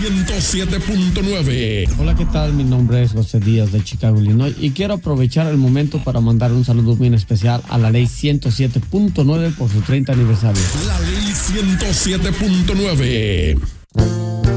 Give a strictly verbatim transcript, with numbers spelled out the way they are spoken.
ciento siete punto nueve. Hola, ¿qué tal? Mi nombre es José Díaz de Chicago, Illinois, y quiero aprovechar el momento para mandar un saludo muy especial a la ley ciento siete punto nueve por su treinta aniversario. La ley ciento siete punto nueve.